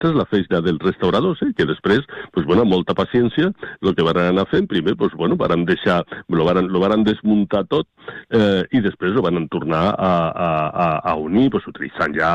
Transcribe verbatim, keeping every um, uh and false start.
és la feina dels restauradors, eh? Que després, pues, bueno, molta paciència, el que van anar fent, primer, pues, bueno, van deixar, lo van, lo van desmuntar tot, eh, i després ho van tornar a, a, a, a unir, pues, utilitzant ja